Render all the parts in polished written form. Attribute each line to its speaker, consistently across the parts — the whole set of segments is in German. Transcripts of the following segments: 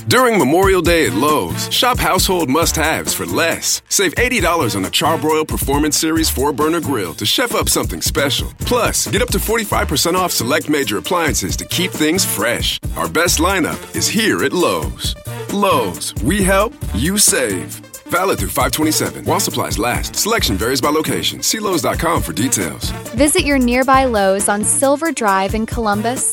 Speaker 1: During Memorial Day at Lowe's, shop household must-haves for less. Save $80 on a Charbroil Performance Series 4-burner grill to chef up something special. Plus, get up to 45% off select major appliances to keep things fresh. Our best lineup is here at Lowe's. Lowe's, we help, you save. Valid through 5/27. While supplies last. Selection varies by location. See Lowe's.com for details.
Speaker 2: Visit your nearby Lowe's on Silver Drive in Columbus.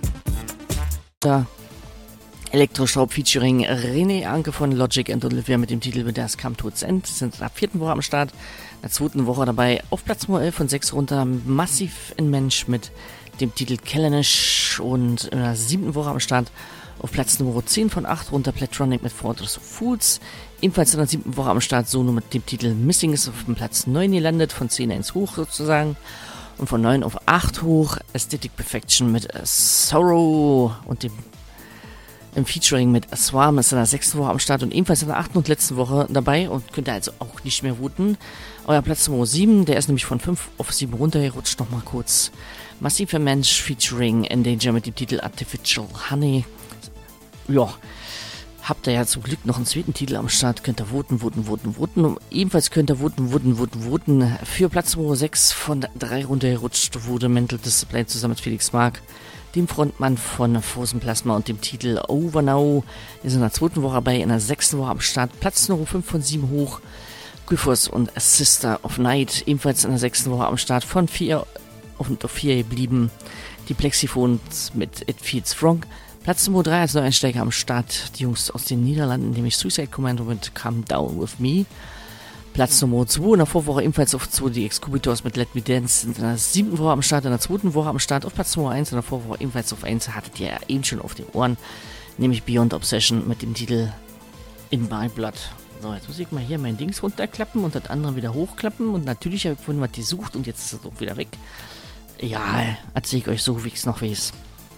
Speaker 3: Da Elektroshop featuring René Anke von Logic and Olivia mit dem Titel When There's Come to Its End. Sind ab 4. Woche am Start. In der 2. Woche dabei auf Platz Nummer 11 von 6 runter. Massiv in Mensch mit dem Titel Kellenish. Und in der 7. Woche am Start auf Platz Nummer 10 von 8 runter. Platronic mit Fortress of Foods. Ebenfalls in der 7. Woche am Start Sono mit dem Titel Missing ist auf dem Platz 9 gelandet. Von 10 1 hoch sozusagen. Und von 9 auf 8 hoch. Aesthetic Perfection mit Sorrow und dem im Featuring mit Swarm ist in der 6. Woche am Start und ebenfalls in der 8. und letzten Woche dabei und könnt ihr also auch nicht mehr voten. Euer Platz Nummer 7, der ist nämlich von 5 auf 7 runtergerutscht, nochmal kurz. Massiver Mensch featuring Endanger mit dem Titel Artificial Honey. Ja, habt ihr ja zum Glück noch einen zweiten Titel am Start, könnt ihr voten. Ebenfalls könnt ihr voten. Für Platz Nummer 6 von 3 runtergerutscht wurde Mental Discipline zusammen mit Felix Mark, dem Frontmann von Frozen Plasma und dem Titel Over Now. Wir sind in der 2. Woche dabei, in der 6. Woche am Start. Platz Nummer 5 von 7 hoch. Gryphos und Sister of Night, ebenfalls in der 6. Woche am Start, von 4 auf 4 geblieben. Die Plexiphones mit It Feels Wrong. Platz Nummer 3 als Neueinsteiger am Start. Die Jungs aus den Niederlanden, nämlich Suicide Commando mit Come Down With Me. Platz Nummer 2 in der Vorwoche ebenfalls auf 2 die Excubitors mit Let Me Dance sind in der 7. Woche am Start, in der 2. Woche am Start auf Platz Nummer 1 in der Vorwoche ebenfalls auf 1 hattet ihr ja eben schon auf den Ohren, nämlich Beyond Obsession mit dem Titel In My Blood. So, jetzt muss ich mal hier mein Dings runterklappen und das andere wieder hochklappen und natürlich habe ich vorhin was gesucht und jetzt ist es auch wieder weg. Ja, erzähle ich euch so, wie ich es noch weiß.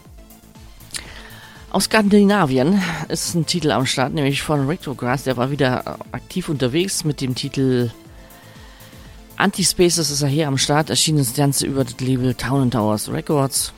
Speaker 3: Aus Skandinavien ist ein Titel am Start, nämlich von Retrograph. Der war wieder aktiv unterwegs mit dem Titel Anti-Spaces ist er hier am Start. Erschien das Ganze über das Label Town & Towers Records.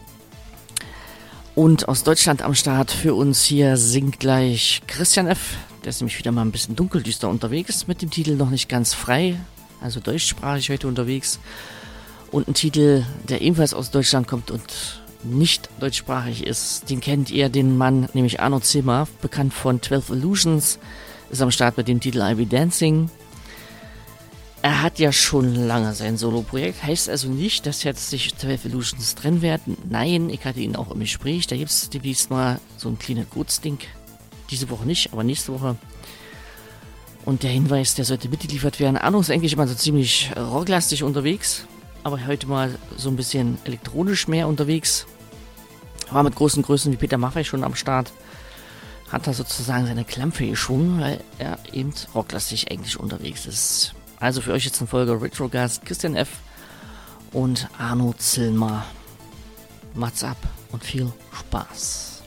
Speaker 3: Und aus Deutschland am Start für uns hier singt gleich Christian F. Der ist nämlich wieder mal ein bisschen dunkeldüster unterwegs mit dem Titel Noch nicht ganz frei. Also deutschsprachig heute unterwegs. Und ein Titel, der ebenfalls aus Deutschland kommt und nicht deutschsprachig ist, den kennt ihr, den Mann, nämlich Arno Zimmer, bekannt von 12 Illusions, ist am Start mit dem Titel I'll Be Dancing. Er hat ja schon lange sein Solo-Projekt, heißt also nicht, dass jetzt sich 12 Illusions trennen werden. Nein, ich hatte ihn auch im Gespräch, da gibt es demnächst mal so ein kleines Kurzding. Diese Woche nicht, aber nächste Woche. Und der Hinweis, der sollte mitgeliefert werden. Arno ist eigentlich immer so ziemlich rocklastig unterwegs, aber heute mal so ein bisschen elektronisch mehr unterwegs. War mit großen Größen wie Peter Maffay schon am Start. Hat da sozusagen seine Klampfe geschwungen, weil er eben rocklastig eigentlich unterwegs ist. Also für euch jetzt eine Folge Retrogast, Christian F. und Arno Zillmer. Macht's ab und viel Spaß.